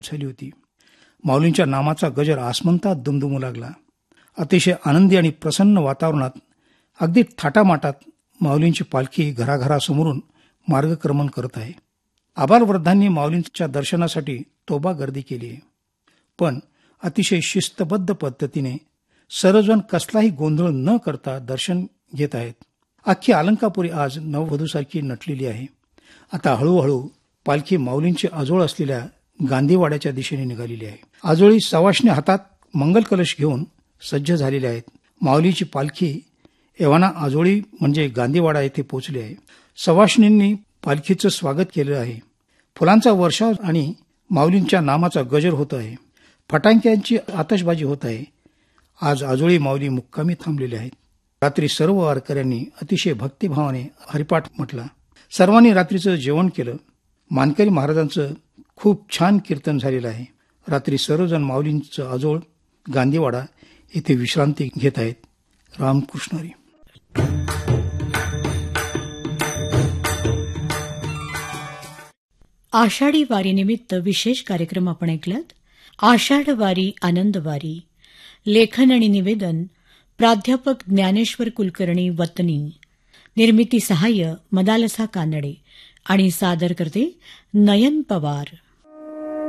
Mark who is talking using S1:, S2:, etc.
S1: झाली होती. माऊलींच्या नामाचा गजर आसमंतात दुमदुमू लागला. अतिशय आनंदी आणि प्रसन्न वातावरणात अगदी थाटामाटात माऊलींची पालखी घराघरासमोरून मार्गक्रमण करत आहे. आबालवृद्धांनी माऊलींच्या दर्शनासाठी तोबा गर्दी केली आहे. पण अतिशय शिस्तबद्ध पद्धतीने सर्वजण कसलाही गोंधळ न करता दर्शन घेत आहेत. अख्खी अलंकापुरी आज नववधूसारखी नटलेली आहे. आता हळूहळू पालखी माऊलींचे आजोळ असलेल्या गांधीवाड्याच्या दिशेने निघालेली आहे. आजोळी सवाष्णी हातात मंगल कलश घेऊन सज्ज झालेले आहेत. माऊलीची पालखी एव्हाना आजोळी म्हणजे गांधीवाडा येथे पोहोचली आहे. सवाष्णींनी पालखीचं स्वागत केलं आहे. फुलांचा वर्षाव आणि माऊलींच्या नामाचा गजर होत आहे. फटाक्यांची आतषबाजी होत आहे. आज आजोळी माऊली मुक्कामी थांबलेले आहेत. रात्री सर्व वारकऱ्यांनी अतिशय भक्तिभावाने हरिपाठ म्हटला. सर्वांनी रात्रीचं जेवण केलं. मानकरी महाराजांचं खूप छान कीर्तन झालेलं आहे. रात्री सर्वजण माऊलींचं आजोळ गांधीवाडा येथे विश्रांती घेत आहेत. रामकृष्ण हरी.
S2: आषाढी वारीनिमित्त विशेष कार्यक्रम आपण ऐकलात. आषाढ वारी आनंद वारी. लेखन आणि निवेदन प्राध्यापक ज्ञानेश्वर कुलकर्णी वतनी. निर्मिती सहाय्य मदालसा कानडे आणि सादर करते नयन पवार.